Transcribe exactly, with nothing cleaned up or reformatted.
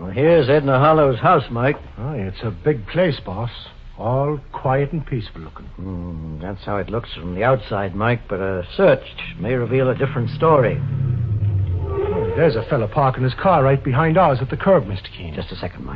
Well, here's Edna Hollow's house, Mike. Oh, it's a big place, boss. All quiet and peaceful looking. Mm, that's how it looks from the outside, Mike, but a search may reveal a different story. Oh, there's a fella parking his car right behind ours at the curb, Mister Keene. Just a second, Mike.